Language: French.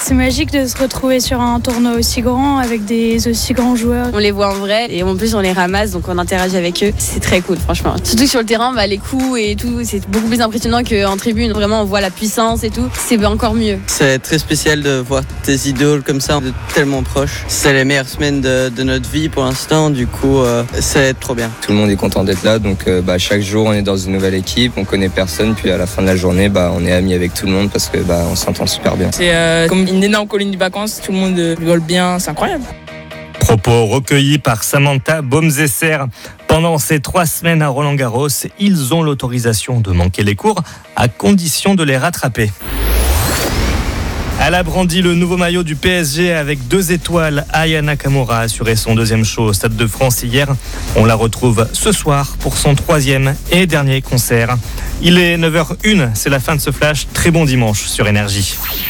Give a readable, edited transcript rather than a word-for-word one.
C'est magique de se retrouver sur un tournoi aussi grand avec des aussi grands joueurs. On les voit en vrai et en plus on les ramasse, donc on interagit avec eux. C'est très cool franchement. Surtout que sur le terrain, les coups et tout, c'est beaucoup plus impressionnant qu'en tribune. Vraiment on voit la puissance et tout, c'est encore mieux. C'est très spécial de voir tes idoles comme ça, de tellement proches. C'est les meilleures semaines de notre vie pour l'instant, du coup c'est trop bien. Tout le monde est content d'être là, donc chaque jour on est dans une nouvelle équipe, on connaît personne, puis à la fin de la journée on est amis avec tout le monde parce que on s'entend super bien. C'est comme une énorme colonie de vacances, tout le monde rigole bien, c'est incroyable. Propos recueillis par Samantha Baumzesser. Pendant ces 3 semaines à Roland-Garros, ils ont l'autorisation de manquer les cours à condition de les rattraper. Elle a brandi le nouveau maillot du PSG avec 2 étoiles. Aya Nakamura a assuré son 2e show au Stade de France hier. On la retrouve ce soir pour son 3e et dernier concert. Il est 9h01, c'est la fin de ce flash. Très bon dimanche sur Énergie.